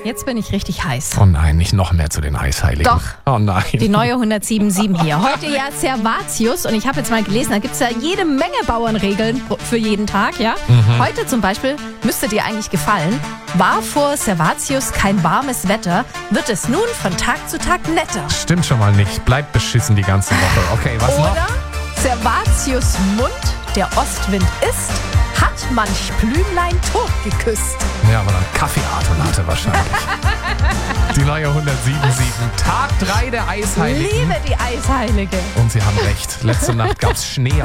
jetzt bin ich richtig heiß. Oh nein, nicht noch mehr zu den Eisheiligen. Doch. Oh nein. Die neue 107.7 hier. Heute ja Servatius und ich habe jetzt mal gelesen, da gibt es ja jede Menge Bauernregeln für jeden Tag, ja. Heute zum Beispiel, müsste dir eigentlich gefallen, war vor Servatius kein warmes Wetter, wird es nun von Tag zu Tag netter. Stimmt schon mal nicht. Bleibt beschissen die ganze Woche. Okay, was noch? Oder Servatius Mund, der Ostwind ist, hat manch Blümlein tot geküsst. Ja, aber dann Kaffeeautomate wahrscheinlich. Die neue 107.7. Tag 3 der Eisheiligen. Liebe die Eisheilige. Und sie haben recht. Letzte Nacht gab es Schnee